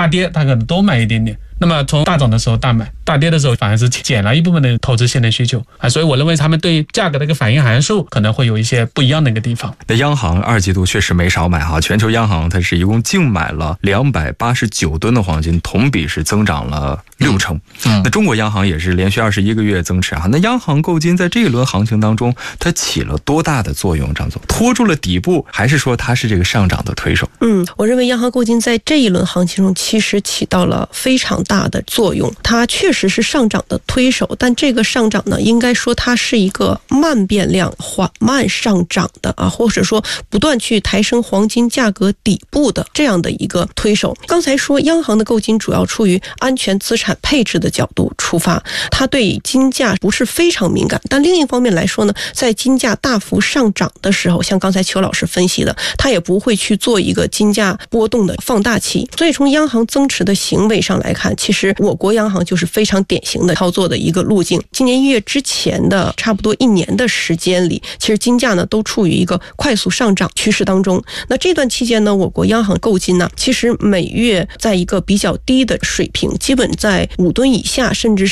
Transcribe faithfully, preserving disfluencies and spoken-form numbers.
大跌它可能多买一点点，那么从大涨的时候大买，大跌的时候反而是减了一部分的投资性的需求啊，所以我认为他们对价格的一个反应函数可能会有一些不一样的一个地方。 那央行二季度确实没少买哈，全球央行它是一共净买了两百八十九吨的黄金，同比是增长了六成。嗯，那中国央行也是连续二十一个月增持哈。那央行购金在这一轮行情当中，它起了多大的作用？张总，拖住了底部，还是说它是这个上涨的推手？ 嗯，我认为央行购金在这一轮行情中其实起到了非常大的作用，它确实是上涨的推手，但这个上涨呢，应该说它是一个慢变量、缓慢上涨的啊，或者说不断去抬升黄金价格底部的这样的一个推手。刚才说央行的购金主要出于安全资产配置的角度出发，它对金价不是非常敏感，但另一方面来说呢，在金价大幅上涨的时候，像刚才邱老师分析的，它也不会去做一个金价波动的放大器。所以从央行增持的行为上来看，其实我国央行就是非常典型的操作的一个路径。今年一月之前的差不多一年的时间里，其实金价呢都处于一个快速上涨趋势当中。那这段期间呢，我国央行购金呢，其实每月在一个比较低的水平，基本在五吨以下，甚至